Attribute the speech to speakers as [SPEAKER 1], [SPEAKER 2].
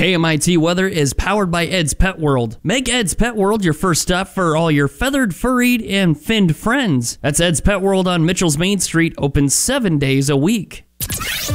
[SPEAKER 1] KMIT weather is powered by Ed's Pet World. Make Ed's Pet World your first stop for all your feathered, furried, and finned friends. That's Ed's Pet World on Mitchell's Main Street, open 7 days a week.